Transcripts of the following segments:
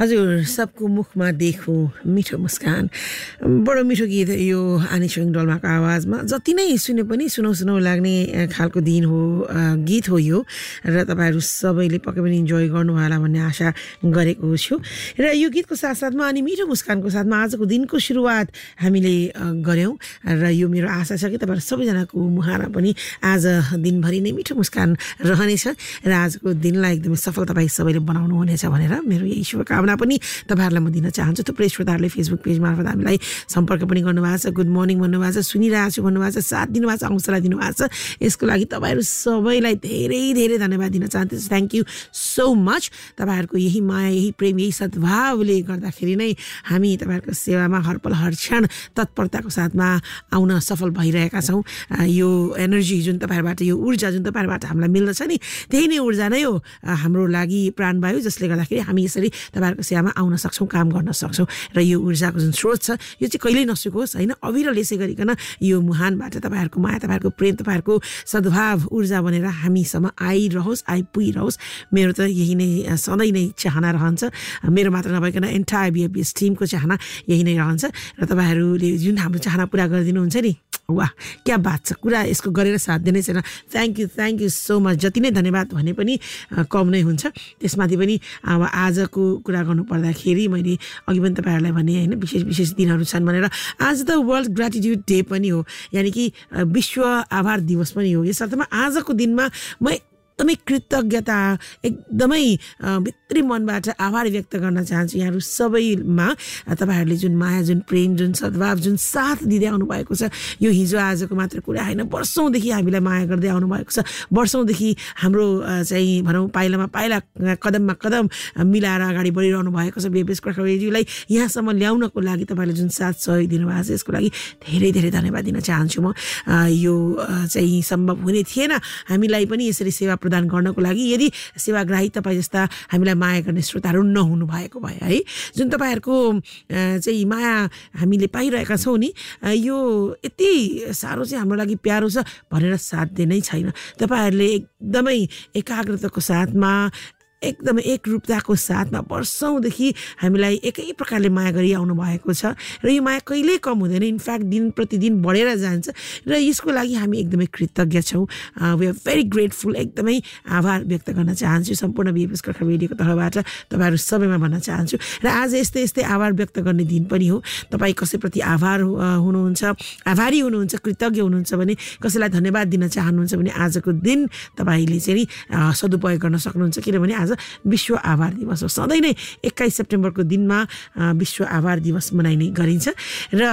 हजुर सबको मुखमा देखो मिठो मुस्कान बडो मिठो गीत यो आनी छोइङ डोल्माको आवाजमा जति नै सुने पनि सुनौ सुनौ लाग्ने खालको दिन हो गीत हो यो र तपाईहरु सबैले पक्कै पनि इन्जोय गर्नु होला भन्ने आशा गरेको छु र यो गीतको साथसाथमा अनि मिठो मुस्कानको साथमा आजको दिनको सुरुवात हामीले गर्यौं र यो मेरो आशा छ कि तपाईहरु सबैजनाको मुहारमा पनि आज दिनभरि नै मिठो मुस्कान रहनेछ र आजको दिनलाई एकदमै सफल तपाई सबैले बनाउनु हुनेछ भनेर मेरो यही शुभकामना पनि तपाईहरुलाई म दिन चाहन्छु। थुप्रै श्रोताहरुले फेसबुक पेज मार्फत हामीलाई सम्पर्क पनि गर्नुभएको छ, गुड मर्निङ भन्नुभएको छ, सुनिरहेछु भन्नुभएको छ, साथ दिनुभएको छ, हौसला दिनुभएको छ। यसको लागि तपाईहरु सबैलाई धेरै धेरै धन्यवाद दिन चाहन्छु। Thank you so much. तपाईहरुको यही माया, यही प्रेम, यही सद्भावले गर्दाखेरि नै हामी तपाईहरुको सेवामा हरपल हरक्षण तत्परताको साथमा आउन सफल भइरहेका छौं। यो एनर्जी जुन तपाईहरुबाट, यो ऊर्जा जुन तपाईहरुबाट हामीलाई मिल्दछ नि, त्यही नै ऊर्जा नै हो हाम्रो लागि प्राणवायु, जसले गर्दाखेरि हामी यसरी तपाईहरुको सेवामा आउन सक्छौं, काम गर्न सक्छौं र यो ऊर्जाको जुन स्रोत छ यो चाहिँ कहिल्यै नसुकोस् हैन। अविरल यसै गरिकन यो मुहानबाट तपाईहरुको माया, तपाईहरुको प्रेम, तपाईहरुको सद्भाव ऊर्जा बनेर हामीसम्म आइरहोस्, आइपुगिरहोस्। मेरो त यही नै सधैँ नै चाहना रहन्छ। मेरो मात्र नभइकन एन्टायर बीएफबीएस टिमको चाहना यही नै रहन्छ र तपाईहरुले जुन हाम्रो चाहना पूरा गरिदिनुहुन्छ नि, वाह क्या बात छ। कुरा यसको गरेर साथ दिनै छैन। Thank you so much. जति नै धन्यवाद भने पनि कम नै हुन्छ। त्यसमाथि पनि अब आजको कुरा गर्नु पर्दाखेरि मैले अघि पनि तपाईहरुलाई भने हैन, विशेष दिनहरु छन् भनेर। आज त वर्ल्ड ग्र्याटिट्युड डे पनि हो, यानी कि विश्व आभार दिवस पनि हो। यस अर्थमा आजको दिनमा म एकदमै कृतज्ञता, एकदमै भित्री मनबाट आभार व्यक्त गर्न चाहन्छु यहाँहरु सबैमा। तपाईहरुले जुन माया, जुन प्रेम, जुन सद्भाव, जुन साथ दिँदै आउनु भएको छ, यो हिजो आजको मात्र कुरा हैन, वर्षौंदेखि हामीलाई माया गर्दै आउनु भएको छ। वर्षौंदेखि हाम्रो चाहिँ भनौं पाइलामा पाइला, कदममा कदम मिलाएर अगाडि बढिरहनु भएको छ। बीएफबीएस कर्खा रेडियोलाई यहाँसम्म ल्याउनको लागि तपाईहरुले जुन साथ सहयोग दिनुभएको छ, यसको लागि धेरै धेरै धन्यवाद दिन चाहन्छु म। यो चाहिँ सम्भव हुने थिएन हामीलाई पनि यसरी सेवा प्रदान गर्नको लागि यदि सेवाग्राही तपाई जस्ता हामीलाई माया गर्ने श्रोताहरु नहुनु भएको भए है। जुन तपाईहरुको चाहिँ माया हामीले पाइरहेका छौं नि, यो यति सारो चाहिँ हाम्रो लागि प्यारो छ भनेर साथ दिनै छैन। तपाईहरुले एकदमै एकाग्रताको साथमा, एकदमै एकरूपताको साथमा वर्षौंदेखि हामीलाई एकै प्रकारले माया गरिआउनु भएको छ र यो माया कहिल्यै कम हुँदैन। इनफ्याक्ट दिन प्रतिदिन बढेर जान्छ र यसको लागि हामी एकदमै कृतज्ञ छौं। We are very grateful. एकदमै आभार व्यक्त गर्न चाहन्छु सम्पूर्ण बीएफबीएस कर्खा रेडियोको तर्फबाट तपाईहरु सबैमा भन्न चाहन्छु। र आज यस्तै आभार व्यक्त गर्ने दिन पनि हो। तपाई कसैप्रति हुनुहुन्छ, आभारी हुनुहुन्छ, कृतज्ञ हुनुहुन्छ भने, कसैलाई धन्यवाद दिन चाहनुहुन्छ भने आजको दिन तपाईले चाहिँ सदुपयोग गर्न सक्नुहुन्छ। किनभने आज विश्व आभार दिवस हो। सधैँ नै 21 सेप्टेम्बरको दिनमा विश्व आभार दिवस मनाइने गरिन्छ र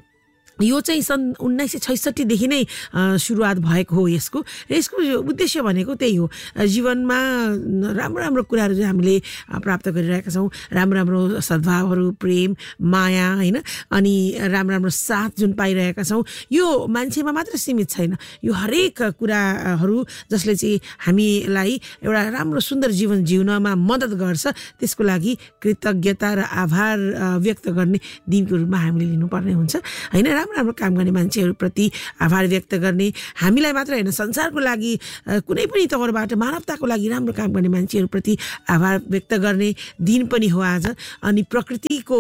यो चाहिँ सन् 1966 देखि नै सुरुवात भएको हो यसको। र यसको उद्देश्य भनेको त्यही हो, जीवनमा राम्रो राम्रो कुराहरु चाहिँ हामीले प्राप्त गरिरहेका छौं, राम्रो राम्रो सद्भावहरु, प्रेम, माया हैन, अनि राम्रो राम्रो साथ जुन पाइरहेका छौं, यो मान्छेमा मात्र सीमित छैन। यो हरेक कुराहरु जसले चाहिँ हामीलाई एउटा राम्रो सुन्दर जीवन जिउनमा मद्दत गर्छ, त्यसको लागि कृतज्ञता र आभार व्यक्त गर्ने दिनको रूपमा हामीले लिनुपर्ने हुन्छ हैन। राम्रो काम गर्ने मान्छेहरुप्रति आभार व्यक्त गर्ने, हामीलाई मात्र हैन संसारको लागि, कुनै पनि तौरबाट मानवताको लागि राम्रो काम गर्ने मान्छेहरुप्रति आभार व्यक्त गर्ने दिन पनि हो आज। अनि प्रकृतिको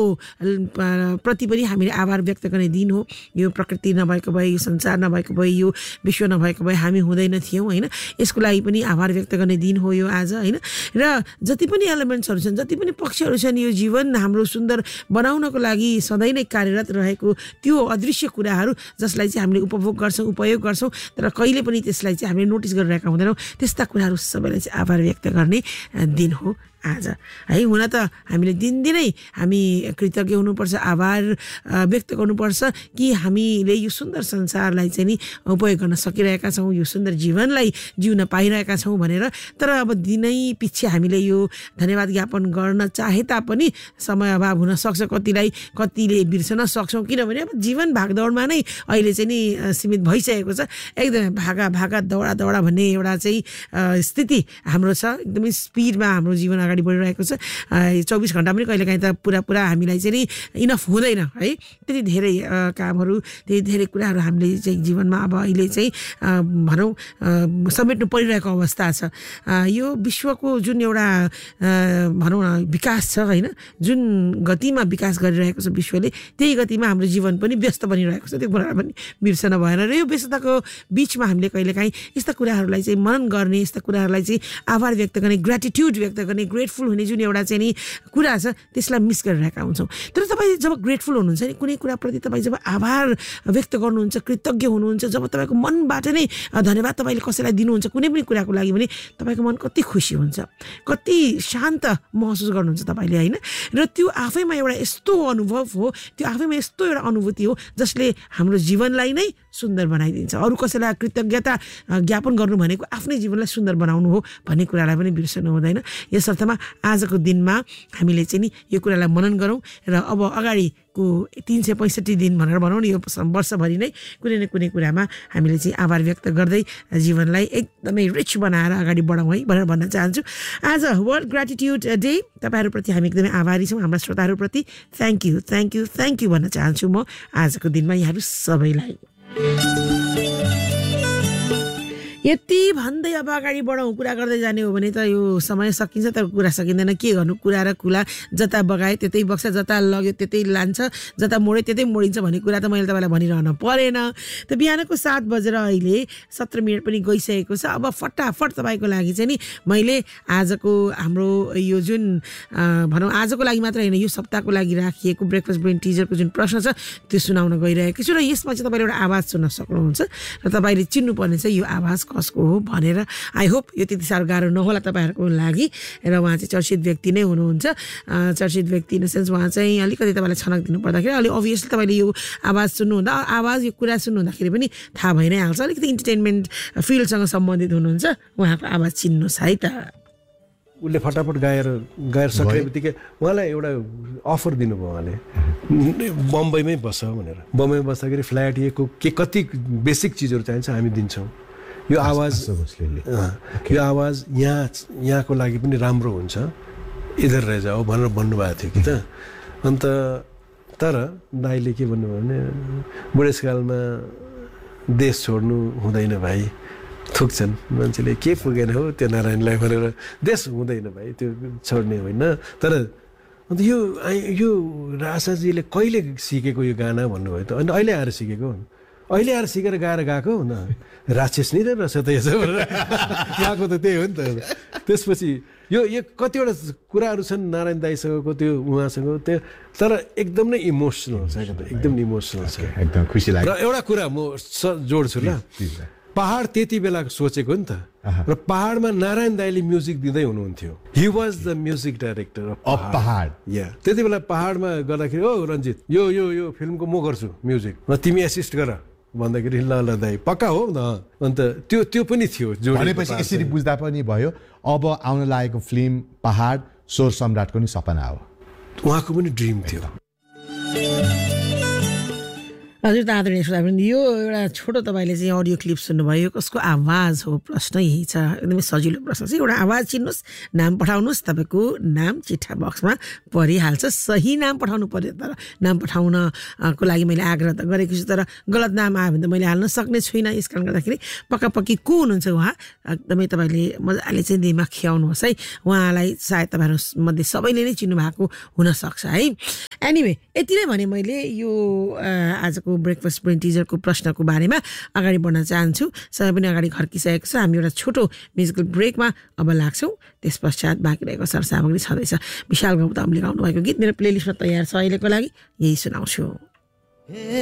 प्रति पनि हामीले आभार व्यक्त गर्ने दिन हो। यो प्रकृति नभएको भए, यो संसार नभएको भए, यो विश्व नभएको भए हामी हुँदैन थियौं हैन। यसको लागि पनि आभार व्यक्त गर्ने दिन हो यो आज हैन। र जति पनि एलिमेन्ट्सहरु छन्, जति पनि पक्षहरु छन्, यो जीवन हाम्रो सुन्दर बनाउनको लागि सधैँ नै कार्यरत रहेको त्यो अदृश्य कुराहरु जसलाई चाहिँ हामीले उपभोग गर्छौं, उपयोग गर्छौं, तर कहिले पनि त्यसलाई चाहिँ हामीले नोटिस गरिरहेका हुँदैनौं, त्यस्ता कुराहरु सबैलाई चाहिँ आभार व्यक्त गर्ने दिन हो आज है। हुन त हामीले दिनदिनै हामी कृतज्ञ हुनुपर्छ, आभार व्यक्त गर्नुपर्छ कि हामीले यो सुन्दर संसारलाई चाहिँ नि उपयोग गर्न सकिरहेका छौं, यो सुन्दर जीवनलाई जिउन पाइरहेका छौं भनेर। तर अब दिनै पछि हामीले यो धन्यवाद ज्ञापन गर्न चाहे तापनि समय अभाव हुन सक्छ, कतिले बिर्सन सक्छौं। किनभने अब जीवन भागदौडमा नै अहिले चाहिँ नि सीमित भइसकेको छ। एकदमै भागा दौडा भन्ने एउटा चाहिँ स्थिति हाम्रो छ। एकदमै स्पिडमा हाम्रो जीवन अगाडि बढिरहेको छ। 24 घण्टा पनि कहिलेकाहीँ त पुरा हामीले चाहिँ नि इनफ हुँदैन है। त्यति धेरै कामहरू, त्यति धेरै कुराहरू हामीले चाहिँ जीवनमा अब अहिले चाहिँ भनौँ समेट्नु परिरहेको अवस्था छ। यो विश्वको जुन एउटा भनौँ न विकास छ होइन, जुन गतिमा विकास गरिरहेको छ विश्वले, त्यही गतिमा हाम्रो जीवन पनि व्यस्त बनिरहेको छ। त्यो कुरा पनि बिर्सन भएन। र यो व्यस्तताको बिचमा हामीले कहिलेकाहीँ यस्ता कुराहरूलाई चाहिँ मनन गर्ने, यस्ता कुराहरूलाई चाहिँ आभार व्यक्त गर्ने, ग्रेटिट्युड व्यक्त गर्ने, ग्रेटफुल हुने जुन एउटा चाहिँ नि कुरा छ त्यसलाई मिस गरिरहेका हुन्छौँ। तर तपाईँ जब ग्रेटफुल हुनुहुन्छ नि कुनै कुराप्रति, तपाईँ जब आभार व्यक्त गर्नुहुन्छ, कृतज्ञ हुनुहुन्छ, जब तपाईँको मनबाट नै धन्यवाद तपाईँले कसैलाई दिनुहुन्छ कुनै पनि कुराको लागि भने तपाईँको मन कति खुसी हुन्छ, कति शान्त महसुस गर्नुहुन्छ तपाईँले होइन। र त्यो आफैमा एउटा यस्तो अनुभव हो, त्यो आफैमा यस्तो एउटा अनुभूति हो जसले हाम्रो जीवनलाई नै सुन्दर बनाइदिन्छ। अरू कसैलाई कृतज्ञता ज्ञापन गर्नु भनेको आफ्नै जीवनलाई सुन्दर बनाउनु हो भन्ने कुरालाई पनि बिर्सनु हुँदैन। यस अर्थमा आजको दिनमा हामीले चाहिँ नि यो कुरालाई मनन गरौँ र अब अगाडिको 365 दिन भनेर भनौँ न, यो वर्षभरि नै कुनै न कुनै कुरामा हामीले चाहिँ आभार व्यक्त गर्दै जीवनलाई एकदमै रिच बनाएर अगाडि बढाउँ है भनेर भन्न चाहन्छु। आज वर्ल्ड ग्रेटिट्युड डे, तपाईँहरूप्रति हामी एकदमै आभारी छौँ। हाम्रा श्रोताहरूप्रति थ्याङ्क यू भन्न चाहन्छु म आजको दिनमा यहाँहरू सबैलाई। यति भन्दै अब अगाडि बढाउँ। कुरा गर्दै जाने हो भने त यो समय सकिन्छ तर कुरा सकिँदैन। के गर्नु, कुरा र कुला जता बगाए त्यतै बग्छ, जता लग्यो त्यतै लान्छ, जता मोड्यो त्यतै मोडिन्छ भन्ने कुरा त मैले तपाईँलाई भनिरहन परेन। त बिहानको 7 बजेर अहिले 17 मिनट पनि गइसकेको छ। अब फटाफट तपाईँको लागि चाहिँ नि मैले आजको हाम्रो यो जुन भनौँ आजको लागि मात्र होइन, यो सप्ताहको लागि राखिएको ब्रेकफास्ट ब्रेन टिजरको जुन प्रश्न छ त्यो सुनाउन गइरहेको छु। र यसमा चाहिँ तपाईँले एउटा आवाज सुन्न सक्नुहुन्छ र तपाईँले चिन्नुपर्ने चाहिँ यो आवाज कसको हो भनेर। आई होप यो त्यति साह्रो गाह्रो नहोला तपाईँहरूको लागि। र उहाँ चाहिँ चर्चित व्यक्ति नै हुनुहुन्छ। चर्चित व्यक्ति इन द सेन्स उहाँ चाहिँ अलिकति तपाईँलाई छनक दिनु पर्दाखेरि अलि अभियसली तपाईँले यो आवाज सुन्नुहुँदा, आवाज यो कुरा सुन्नुहुँदाखेरि पनि थाहा भइ नै हाल्छ। अलिकति इन्टरटेनमेन्ट फिल्डसँग सम्बन्धित हुनुहुन्छ, उहाँको आवाज चिन्नुहोस् है त। उसले फटाफट गाएर सके बित्तिकै उहाँलाई एउटा अफर दिनुभयो। उहाँले बम्बईमै बस्छ भनेर। बम्बईमा बस्दाखेरि फ्ल्याट के कति बेसिक चिजहरू चाहिन्छ हामी दिन्छौँ। यो आवाज यहाँको लागि पनि राम्रो हुन्छ, इधर रह जाओ भनेर भन्नुभएको थियो कि त। अन्त तर दाइले के भन्नुभयो भने बुढेसकालमा देश छोड्नु हुँदैन भाइ, थुक्छन् मान्छेले, के पुगेन हो त्यो नारायणलाई भनेर। देश हुँदैन भाइ, त्यो छोड्ने होइन। तर अन्त यो राजाजीले कहिले सिकेको यो गाना भन्नुभयो त। अनि अहिले आएर सिकेको, अहिले आएर सिकेर गाएर गएको न, राक्षस नि रहेछ त यसो भनेर गएको त त्यही हो नि त। त्यसपछि यो कतिवटा कुराहरू छन् नारायण दाइसँगको, त्यो उहाँसँग त्यो, तर एकदम नै इमोसनल छ, एकदम इमोसनल छ, एकदम खुसी लाग्यो। र एउटा कुरा म जोड्छु ल, पहाड त्यति बेला सोचेको नि त। र पहाडमा नारायण दाइले म्युजिक दिँदै हुनुहुन्थ्यो। He was the music director of पहाड। त्यति बेला पहाडमा गर्दाखेरि ओ रञ्जित यो फिल्मको म गर्छु म्युजिक, र तिमी एसिस्ट गर भन्दाखेरि ल दाइ पक्का हो न। अन्त त्यो पनि थियो भनेपछि यसरी बुझ्दा पनि भयो अब आउन लागेको फिल्म पहाड स्वर सम्राटको नि सपना हो, उहाँको पनि ड्रिम थियो। हजुर त आदरणीय श्रोतावृन्द, यो एउटा छोटो तपाईँले चाहिँ अडियो क्लिप सुन्नुभयो। कसको आवाज हो प्रश्न यही छ। एकदमै सजिलो प्रश्न छ। एउटा आवाज चिन्नुहोस्, नाम पठाउनुहोस्, तपाईँको नाम चिठा बक्समा परिहाल्छ। सही नाम पठाउनु पर्यो, तर नाम पठाउनको लागि मैले आग्रह त गरेको छु, तर गलत नाम आयो भने त मैले हाल्न सक्ने छुइनँ। यस कारणले गर्दाखेरि पक्की को हुनुहुन्छ उहाँ एकदमै तपाईँले मजाले चाहिँ दिमाग खियाउनुहोस् है। उहाँलाई सायद तपाईँहरू मध्ये सबैले नै चिन्नु भएको हुनसक्छ है। एनिवे यति नै भने मैले यो आजको ब्रेकफास्ट ब्रेन टिजरको प्रश्नको बारेमा अगाडि बढ्न चाहन्छु। समय पनि अगाडि खर्किसकेको छ। हामी एउटा छोटो म्युजिकल ब्रेकमा अब लाग्छौँ। त्यस पश्चात बाँकी रहेको सरसामग्री छँदैछ। विशाल गौतमले गाउनु भएको गीत मेरो प्लेलिस्टमा तयार छ अहिलेको लागि, यही सुनाउँछु।